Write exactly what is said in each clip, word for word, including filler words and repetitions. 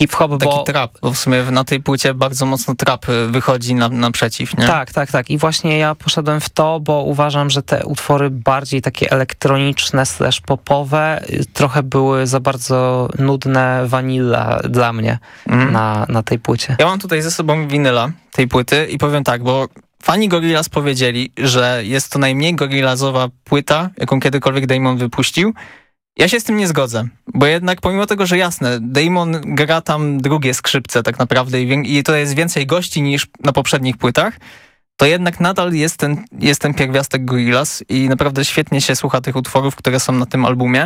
hip-hop, Taki bo... trap, bo w sumie na tej płycie bardzo mocno trap wychodzi na, naprzeciw, nie? Tak, tak, tak. I właśnie ja poszedłem w to, bo uważam, że te utwory bardziej takie elektroniczne slash popowe trochę były za bardzo nudne vanilla dla mnie mm. na, na tej płycie. Ja mam tutaj ze sobą winyla tej płyty i powiem tak, bo fani Gorillaz powiedzieli, że jest to najmniej gorillazowa płyta, jaką kiedykolwiek Damon wypuścił. Ja się z tym nie zgodzę, bo jednak pomimo tego, że jasne, Damon gra tam drugie skrzypce tak naprawdę i, i to jest więcej gości niż na poprzednich płytach, to jednak nadal jest ten, jest ten pierwiastek Gorillaz i naprawdę świetnie się słucha tych utworów, które są na tym albumie.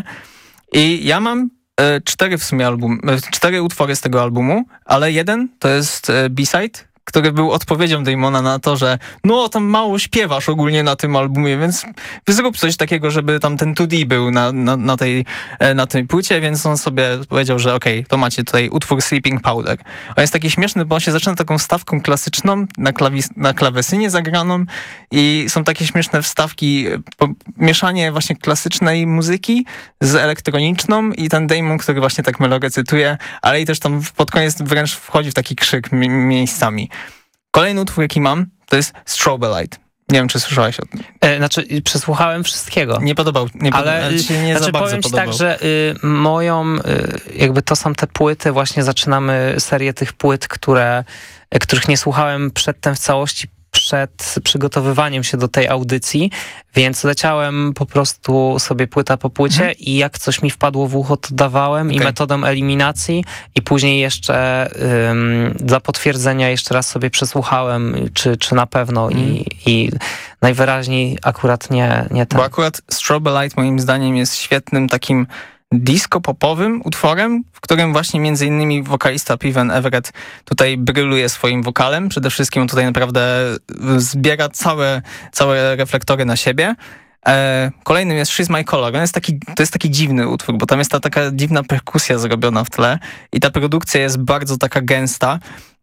I ja mam e, cztery w sumie album, e, cztery utwory z tego albumu, ale jeden to jest e, B-side, który był odpowiedzią Damona na to, że no tam mało śpiewasz ogólnie na tym albumie, więc zrób coś takiego, żeby tam ten two D był na, na, na, tej, na tej płycie, więc on sobie powiedział, że okej, okay, to macie tutaj utwór Sleeping Powder. On jest taki śmieszny, bo on się zaczyna taką wstawką klasyczną na, klawis, na klawesynie zagraną i są takie śmieszne wstawki, mieszanie właśnie klasycznej muzyki z elektroniczną i ten Damon, który właśnie tak melodię cytuje, ale i też tam pod koniec wręcz wchodzi w taki krzyk mi- miejscami. Kolejny utwór, jaki mam, to jest Strawberlight. Nie wiem, czy słyszałeś o tym. E, znaczy, przesłuchałem wszystkiego. Nie podobał, nie ale podobał, się nie znaczy, za bardzo powiem ci podobał. tak, że y, moją, y, jakby to są te płyty, właśnie zaczynamy serię tych płyt, które, y, których nie słuchałem przedtem w całości, przed przygotowywaniem się do tej audycji, więc leciałem po prostu sobie płyta po płycie mhm. i jak coś mi wpadło w ucho, to dawałem okay. i metodą eliminacji i później jeszcze ym, dla potwierdzenia jeszcze raz sobie przesłuchałem, czy, czy na pewno mhm. i, i najwyraźniej akurat nie, nie ten. Bo akurat Strawberlight moim zdaniem jest świetnym takim disco-popowym utworem, w którym właśnie między innymi wokalista Piven Everett tutaj bryluje swoim wokalem. Przede wszystkim on tutaj naprawdę zbiera całe, całe reflektory na siebie. E, kolejnym jest She's My Color. On jest taki, to jest taki dziwny utwór, bo tam jest ta taka dziwna perkusja zrobiona w tle i ta produkcja jest bardzo taka gęsta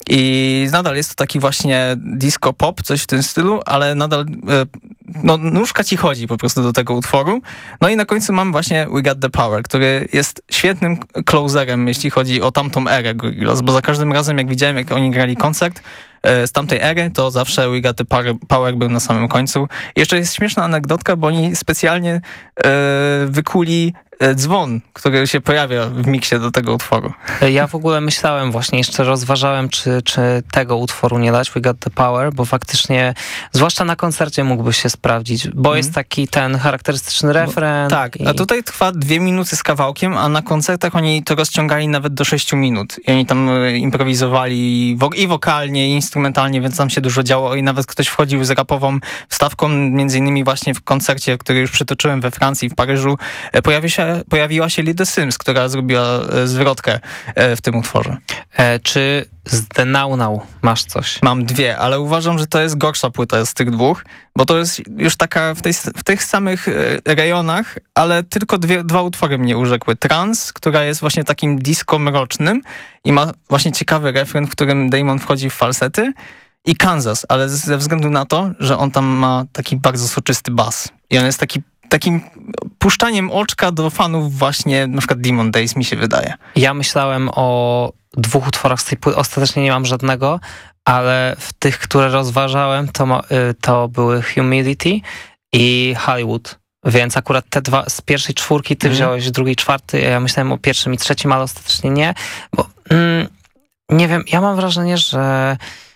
i nadal jest to taki właśnie disco pop, coś w tym stylu, ale nadal e, no, nóżka ci chodzi po prostu do tego utworu. No i na końcu mam właśnie We Got The Power, który jest świetnym closerem, jeśli chodzi o tamtą erę Gorillaz, bo za każdym razem jak widziałem, jak oni grali koncert e, z tamtej ery, to zawsze We Got The Power, power był na samym końcu. I jeszcze jest śmieszna anegdotka, bo oni specjalnie e, wykuli dzwon, który się pojawia w miksie do tego utworu. Ja w ogóle myślałem właśnie, jeszcze rozważałem, czy, czy tego utworu nie dać, We Got The Power, bo faktycznie, zwłaszcza na koncercie mógłby się sprawdzić, bo mm. jest taki ten charakterystyczny refren. Bo, tak, i... a tutaj trwa dwie minuty z kawałkiem, a na koncertach oni to rozciągali nawet do sześciu minut. I oni tam improwizowali wo- i wokalnie, i instrumentalnie, więc tam się dużo działo i nawet ktoś wchodził z rapową wstawką, między innymi właśnie w koncercie, który już przytoczyłem we Francji, w Paryżu, pojawi się pojawiła się Lil Sims, która zrobiła zwrotkę w tym utworze. E, czy z The Now Now masz coś? Mam dwie, ale uważam, że to jest gorsza płyta z tych dwóch, bo to jest już taka w, tej, w tych samych rejonach, ale tylko dwie, dwa utwory mnie urzekły. Trans, która jest właśnie takim disco mrocznym i ma właśnie ciekawy refren, w którym Damon wchodzi w falsety, i Kansas, ale ze względu na to, że on tam ma taki bardzo soczysty bas i on jest taki takim puszczaniem oczka do fanów właśnie na przykład Demon Days, mi się wydaje. Ja myślałem o dwóch utworach z tej płyty, ostatecznie nie mam żadnego, ale w tych, które rozważałem, to, ma, to były Humidity i Hollywood. Więc akurat te dwa z pierwszej czwórki ty mm. wziąłeś, drugiej, czwartej, ja myślałem o pierwszym i trzecim, ale ostatecznie nie. Bo mm, nie wiem, ja mam wrażenie, że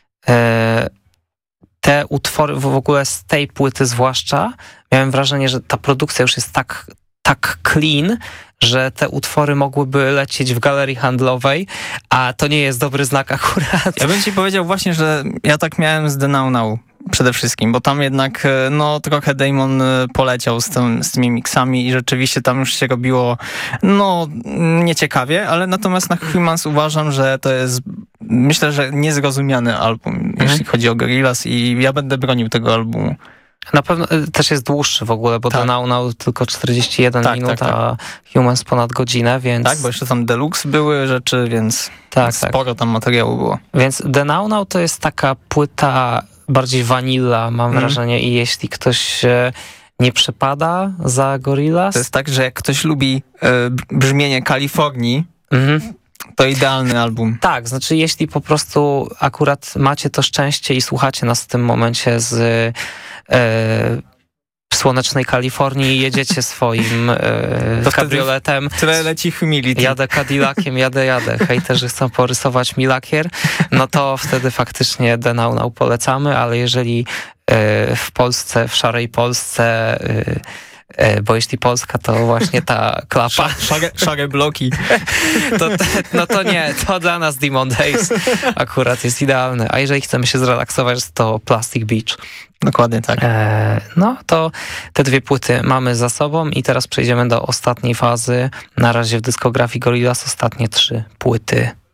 e, te utwory w ogóle z tej płyty zwłaszcza, miałem wrażenie, że ta produkcja już jest tak, tak clean, że te utwory mogłyby lecieć w galerii handlowej, a to nie jest dobry znak akurat. Ja bym ci powiedział właśnie, że ja tak miałem z The Now Now przede wszystkim, bo tam jednak no trochę Damon poleciał z, tym, z tymi miksami i rzeczywiście tam już się robiło no nieciekawie, ale natomiast na Humans uważam, że to jest myślę, że niezrozumiany album, mhm. jeśli chodzi o Gorillaz i ja będę bronił tego albumu. Na pewno też jest dłuższy w ogóle, bo tak. The Now Now tylko czterdzieści jeden tak, minut, tak, tak. a Humans ponad godzinę, więc... Tak, bo jeszcze tam Deluxe były rzeczy, więc tak, sporo tak. tam materiału było. Więc The Now Now to jest taka płyta bardziej vanilla, mam mm. wrażenie, i jeśli ktoś nie przepada za Gorillaz... To jest tak, że jak ktoś lubi e, brzmienie Kalifornii, mm-hmm. To idealny album. Tak, znaczy jeśli po prostu akurat macie to szczęście i słuchacie nas w tym momencie z e, słonecznej Kalifornii i jedziecie swoim e, kabrioletem. Które leci Humility. Jadę Cadillaciem, jadę, jadę. Hejterzy chcą porysować mi lakier, no to wtedy faktycznie The Now Now polecamy, ale jeżeli e, w Polsce, w szarej Polsce... E, bo jeśli Polska, to właśnie ta klapa. Szare, szare bloki. To, no to nie, to dla nas Demon Days akurat jest idealne. A jeżeli chcemy się zrelaksować, to Plastic Beach. Dokładnie tak. E, no to te dwie płyty mamy za sobą i teraz przejdziemy do ostatniej fazy. Na razie w dyskografii Gorillaz ostatnie trzy płyty.